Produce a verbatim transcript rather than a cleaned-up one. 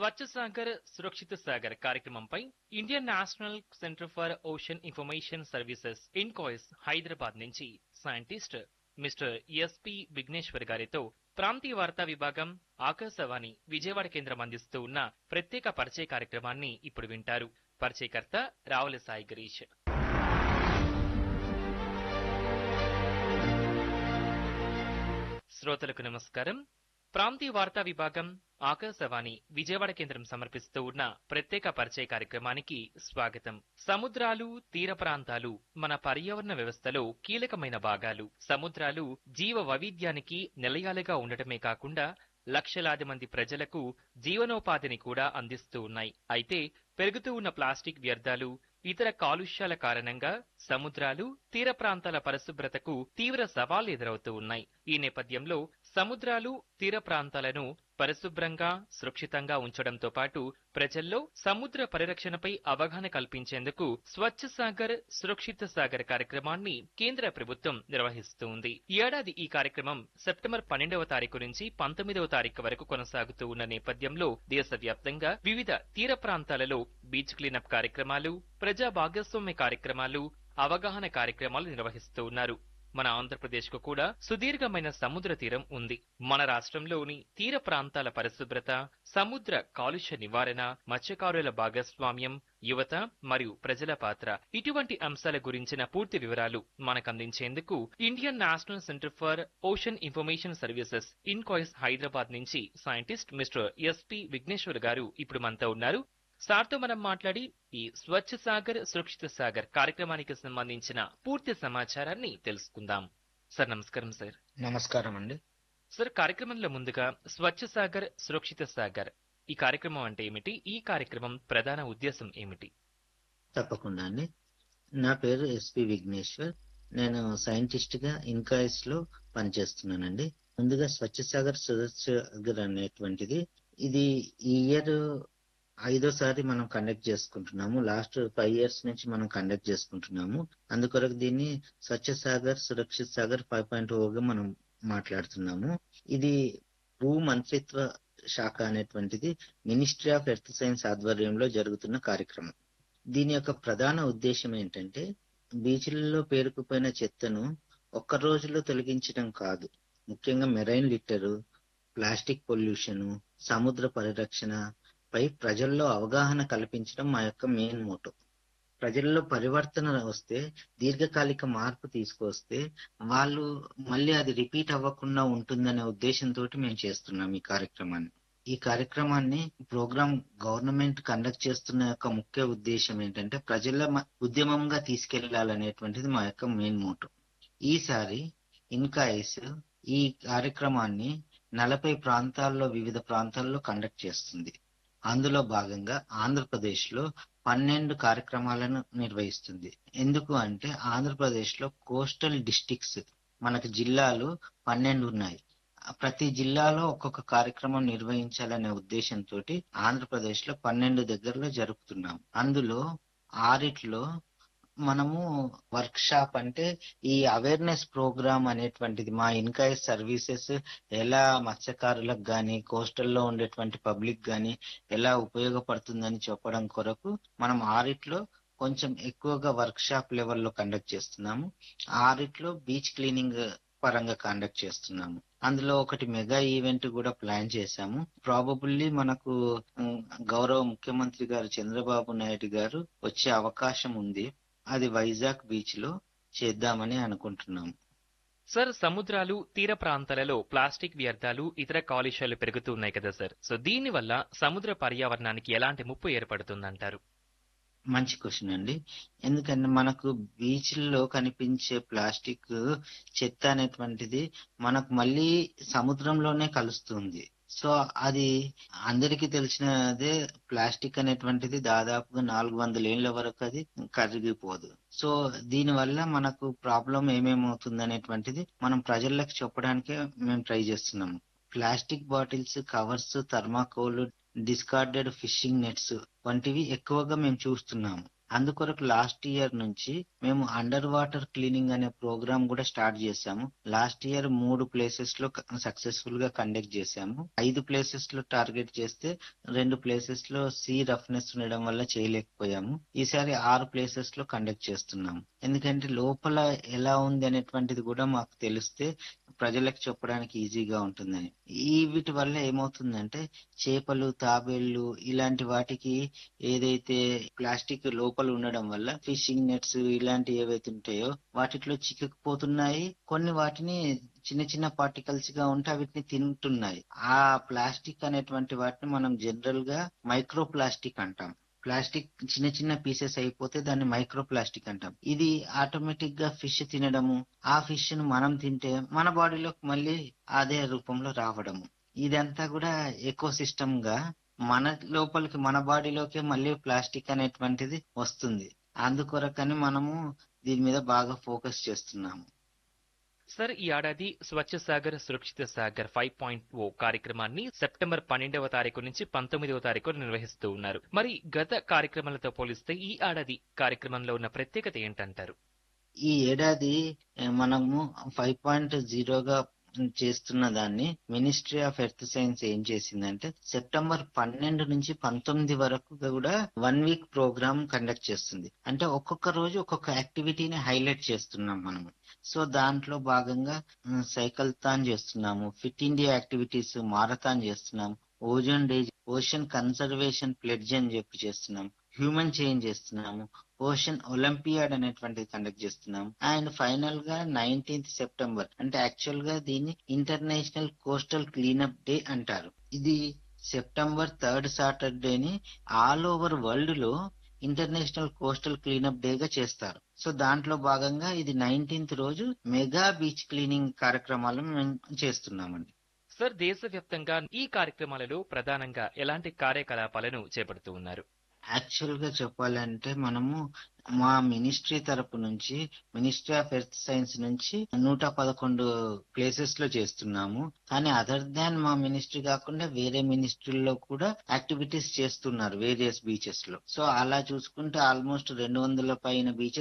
స్వచ్ఛ సాగర్ సురక్షిత సాగర్ కార్యక్రమంపై Indian national centre for ocean information services INCOIS Hyderabad నుంచి సైంటిస్ట్ మిస్టర్ ఎస్పి విఘ్నేశ్వర్ గారితో ప్రాంతీయ వార్తా విభాగం ఆకాశవాణి విజయవాడ కేంద్రం అందిస్తూ ఉన్న ప్రత్యేక పరిచయ కార్యక్రమాన్ని ఇప్పుడు వింటారు. పరిచయకర్త రావుల సాయి గిరీష్. శ్రోతలకు నమస్కారం. ప్రాంతీయ వార్తా విభాగం ఆకాశవాణి విజయవాడ కేంద్రం సమర్పిస్తూ ఉన్న ప్రత్యేక పరిచయ కార్యక్రమానికి స్వాగతం. సముద్రాలు, తీర ప్రాంతాలు మన పర్యావరణ వ్యవస్థలో కీలకమైన భాగాలు. సముద్రాలు జీవ వైవిధ్యానికి నిలయాలుగా ఉండటమే కాకుండా లక్షలాది మంది ప్రజలకు జీవనోపాధిని కూడా అందిస్తూ ఉన్నాయి. అయితే పెరుగుతూ ఉన్న ప్లాస్టిక్ వ్యర్థాలు, ఇతర కాలుష్యాల కారణంగా సముద్రాలు, తీర ప్రాంతాల పరిశుభ్రతకు తీవ్ర సవాళ్లు ఎదురవుతూ ఉన్నాయి. ఈ నేపథ్యంలో సముద్రాలు, తీర ప్రాంతాలను పరిశుభ్రంగా, సురక్షితంగా ఉంచడంతో పాటు ప్రజల్లో సముద్ర పరిరక్షణపై అవగాహన కల్పించేందుకు స్వచ్ఛ సాగర్ సురక్షిత సాగర్ కార్యక్రమాన్ని కేంద్ర ప్రభుత్వం నిర్వహిస్తుంది. ఈ ఏడాది ఈ కార్యక్రమం సెప్టెంబర్ పన్నెండవ తారీఖు నుంచి పంతొమ్మిదవ తారీఖు వరకు కొనసాగుతూ ఉన్న నేపథ్యంలో దేశవ్యాప్తంగా వివిధ తీర ప్రాంతాలలో బీచ్ క్లీనప్ కార్యక్రమాలు, ప్రజా భాగస్వామ్య కార్యక్రమాలు, అవగాహన కార్యక్రమాలు నిర్వహిస్తూ ఉన్నారు. మన ఆంధ్రప్రదేశ్ కు కూడా సుదీర్ఘమైన సముద్ర తీరం ఉంది. మన రాష్ట్రంలోని తీర ప్రాంతాల పరిశుభ్రత, సముద్ర కాలుష్య నివారణ, మత్స్యకారుల భాగస్వామ్యం, యువత మరియు ప్రజల పాత్ర ఇటువంటి అంశాల గురించిన పూర్తి వివరాలు మనకందించేందుకు Indian national centre for ocean information services INCOIS Hyderabad నుంచి సైంటిస్ట్ మిస్టర్ ఎస్పి విఘ్నేశ్వర్ గారు ఇప్పుడు మనతో ఉన్నారు. సార్తో మనం మాట్లాడి ఈ స్వచ్ఛ సాగర్ సురక్షిత సాగర్ కార్యక్రమానికి సంబంధించిన పూర్తి సమాచారాన్ని తెలుసుకుందాం. సార్ నమస్కారం. సార్ నమస్కారం అండి. సార్, కార్యక్రమంలో ముందుగా స్వచ్ఛ సాగర్ సురక్షిత సాగర్ ఈ కార్యక్రమం అంటే ఏమిటి? ఈ కార్యక్రమం ప్రధాన ఉద్దేశం ఏమిటి? తప్పకుండా అండి. నా పేరు ఎస్పి విఘ్నేశ్వర్. నేను సైంటిస్ట్ గా ఇన్కాయిస్ లో పనిచేస్తున్నానండి. ముందుగా స్వచ్ఛ సాగర్ సురక్షిత సాగర్ అనేటువంటిది ఇది ఈ ఇయర్ ఐదోసారి మనం కండక్ట్ చేసుకుంటున్నాము. లాస్ట్ ఫైవ్ ఇయర్స్ నుంచి మనం కండక్ట్ చేసుకుంటున్నాము. అందుకొరకు దీన్ని స్వచ్ఛ సాగర్ సురక్షిత సాగర్ ఫైవ్ పాయింట్ ఓగా మనం మాట్లాడుతున్నాము. ఇది భూ మంత్రిత్వ శాఖ అనేటువంటిది మినిస్ట్రీ ఆఫ్ ఎర్త్ సైన్స్ ఆధ్వర్యంలో జరుగుతున్న కార్యక్రమం. దీని యొక్క ప్రధాన ఉద్దేశం ఏంటంటే బీచ్లలో పేరుకుపోయిన చెత్తను ఒక్క రోజులో తొలగించడం కాదు, ముఖ్యంగా మెరైన్ లిట్టరు, ప్లాస్టిక్ పొల్యూషన్, సముద్ర పరిరక్షణ పై ప్రజల్లో అవగాహన కల్పించడం మా యొక్క మెయిన్ మోటో. ప్రజల్లో పరివర్తన వస్తే, దీర్ఘకాలిక మార్పు తీసుకొస్తే వాళ్ళు మళ్ళీ అది రిపీట్ అవ్వకుండా ఉంటుందనే ఉద్దేశంతో మేము చేస్తున్నాం ఈ కార్యక్రమాన్ని. ఈ కార్యక్రమాన్ని ప్రోగ్రామ్ గవర్నమెంట్ కండక్ట్ చేస్తున్న యొక్క ముఖ్య ఉద్దేశం ఏంటంటే ప్రజల ఉద్యమంగా తీసుకెళ్లాలనేటువంటిది మా యొక్క మెయిన్ మోటో. ఈసారి ఇన్కాయిస్ ఈ కార్యక్రమాన్ని నలభై ప్రాంతాల్లో వివిధ ప్రాంతాల్లో కండక్ట్ చేస్తుంది. అందులో భాగంగా ఆంధ్రప్రదేశ్ లో పన్నెండు కార్యక్రమాలను నిర్వహిస్తుంది. ఎందుకు అంటే ఆంధ్రప్రదేశ్ లో కోస్టల్ డిస్ట్రిక్ట్స్ మనకు జిల్లాలు పన్నెండు ఉన్నాయి. ప్రతి జిల్లాలో ఒక్కొక్క కార్యక్రమం నిర్వహించాలనే ఉద్దేశంతో ఆంధ్రప్రదేశ్ లో పన్నెండు దగ్గరలో జరుపుతున్నాం. అందులో ఆరిట్లో మనము వర్క్ షాప్ అంటే ఈ అవేర్నెస్ ప్రోగ్రామ్ అనేటువంటిది మా ఇన్కాయిస్ సర్వీసెస్ ఎలా మత్స్యకారులకు గాని కోస్టల్లో ఉండేటువంటి పబ్లిక్ గాని ఎలా ఉపయోగపడుతుందని చెప్పడం కొరకు మనం ఆరిట్లో కొంచెం ఎక్కువగా వర్క్ షాప్ లెవెల్లో కండక్ట్ చేస్తున్నాము. ఆరిట్లో బీచ్ క్లీనింగ్ పరంగా కండక్ట్ చేస్తున్నాము. అందులో ఒకటి మెగా ఈవెంట్ కూడా ప్లాన్ చేశాము. ప్రాబబుల్లీ మనకు గౌరవ ముఖ్యమంత్రి గారు చంద్రబాబు నాయుడు గారు వచ్చే అవకాశం ఉంది. అది వైజాగ్ బీచ్ లో చేద్దామని అనుకుంటున్నాం. సార్, సముద్రాలు, తీర ప్రాంతాలలో ప్లాస్టిక్ వ్యర్థాలు, ఇతర కాలుష్యాలు పెరుగుతున్నాయి కదా సార్. సో దీని వల్ల సముద్ర పర్యావరణానికి ఎలాంటి ముప్పు ఏర్పడుతుందంటారు? మంచి క్వశ్చన్ అండి. ఎందుకంటే మనకు బీచ్ల్లో కనిపించే ప్లాస్టిక్ చెత్త అనేటువంటిది మనకు మళ్ళీ సముద్రంలోనే కలుస్తుంది. సో అది అందరికీ తెలిసినదే. ప్లాస్టిక్ అనేటువంటిది దాదాపుగా నాలుగు వందల ఏళ్ల వరకు అది కరిగిపోదు. సో దీని వల్ల మనకు ప్రాబ్లం ఏమేమవుతుంది అనేటువంటిది మనం ప్రజలకు చెప్పడానికే మేము ట్రై చేస్తున్నాము. Plastic bottles, covers, thermocol, discarded fishing nets వంటివి ఎక్కువగా మేము చూస్తున్నాము. అందుకొరకు లాస్ట్ ఇయర్ నుంచి మేము అండర్ వాటర్ క్లీనింగ్ అనే ప్రోగ్రామ్ కూడా స్టార్ట్ చేశాము. లాస్ట్ ఇయర్ మూడు ప్లేసెస్ లో సక్సెస్ఫుల్ గా కండక్ట్ చేశాము. ఐదు ప్లేసెస్ లో టార్గెట్ చేస్తే రెండు ప్లేసెస్ లో సీ రఫ్నెస్ ఉండడం వల్ల చేయలేకపోయాము. ఈసారి ఆరు ప్లేసెస్ లో కండక్ట్ చేస్తున్నాము. ఎందుకంటే లోపల ఎలా ఉంది అనేటువంటిది కూడా మాకు తెలిస్తే ప్రజలకు చెప్పడానికి ఈజీగా ఉంటుందని. ఈ వీటి వల్ల ఏమవుతుందంటే చేపలు, తాబేళ్లు ఇలాంటి వాటికి ఏదైతే ప్లాస్టిక్ లోపల ఉండడం వల్ల ఫిషింగ్ నెట్స్ ఇలాంటి ఏవైతే ఉంటాయో వాటిలో చిక్కుకుపోతున్నాయి. కొన్ని వాటిని చిన్న చిన్న పార్టికల్స్ గా ఉంటే వీటిని తింటున్నాయి. ఆ ప్లాస్టిక్ అనేటువంటి వాటిని మనం జనరల్ గా మైక్రో ప్లాస్టిక్ అంటాం. ప్లాస్టిక్ చిన్న చిన్న పీసెస్ అయిపోతే దాన్ని మైక్రో ప్లాస్టిక్ అంటాం. ఇది ఆటోమేటిక్ గా ఫిష్ తినడము, ఆ ఫిష్ ను మనం తింటే మన బాడీలోకి మళ్ళీ అదే రూపంలో రావడము, ఇదంతా కూడా ఎకో సిస్టమ్ గా మన లోపలికి మన బాడీలోకి మళ్ళీ ప్లాస్టిక్ అనేటువంటిది వస్తుంది. అందుకొరకని మనము దీని మీద బాగా ఫోకస్ చేస్తున్నాము. సార్, ఈ ఏడాది స్వచ్ఛ సాగర్ సురక్షిత సాగర్ ఫైవ్ పాయింట్ ఓ కార్యక్రమాన్ని సెప్టెంబర్ పన్నెండవ తారీఖు నుంచి పంతొమ్మిదవ తారీఖు నిర్వహిస్తూ ఉన్నారు. మరి గత కార్యక్రమాలతో పోలిస్తే ఈ ఏడాది కార్యక్రమంలో ఉన్న ప్రత్యేకత ఏంటంటారు? ఈ ఏడాది ఆ, మనము ఫైవ్ పాయింట్ జీరోగా చేస్తున్న దాన్ని మినిస్ట్రీ ఆఫ్ ఎర్త్ సైన్స్ ఏం చేసిందంటే సెప్టెంబర్ పన్నెండు నుంచి పంతొమ్మిది వరకు కూడా వన్ వీక్ ప్రోగ్రామ్ కండక్ట్ చేస్తుంది. అంటే ఒక్కొక్క రోజు ఒక్కొక్క యాక్టివిటీని హైలైట్ చేస్తున్నాం మనము. సో దాంట్లో భాగంగా ఉమ్, సైకిల్ థాన్ చేస్తున్నాము, ఫిట్ ఇండియా యాక్టివిటీస్ మారథాన్ చేస్తున్నాము, ozone day, ocean conservation pledge అని చెప్పి చేస్తున్నాం, హ్యూమన్ చేంజ్ చేస్తున్నాము, ఓషన్ ఒలింపియాడ్ అనేటువంటిది కండక్ట్ చేస్తున్నాం. అండ్ ఫైనల్ గా నైన్టీన్త్ సెప్టెంబర్ అంటే యాక్చువల్ గా దీన్ని ఇంటర్నేషనల్ కోస్టల్ క్లీనప్ డే అంటారు. ఇది September third సాటర్డేని all over world లో ఇంటర్నేషనల్ కోస్టల్ క్లీనప్ డే గా చేస్తారు. సో దాంట్లో భాగంగా ఇది నైన్టీన్త్ రోజు మెగా బీచ్ క్లీనింగ్ కార్యక్రమాలను మేము చేస్తున్నామండి. సార్, దేశవ్యాప్తంగా ఈ కార్యక్రమాలలో ప్రధానంగా ఎలాంటి కార్యకలాపాలను చేపడుతూ ఉన్నారు? యాక్చువల్ గా చెప్పాలంటే మనము మా మినిస్ట్రీ తరపు నుంచి మినిస్ట్రీ ఆఫ్ ఎర్త్ సైన్స్ నుంచి నూట పదకొండు ప్లేసెస్ లో చేస్తున్నాము. కానీ అదర్ దాన్ మా మినిస్ట్రీ కాకుండా వేరే మినిస్ట్రీల్లో కూడా యాక్టివిటీస్ చేస్తున్నారు వేరియస్ బీచెస్ లో. సో అలా చూసుకుంటే ఆల్మోస్ట్ రెండు వందల పైన బీచెస్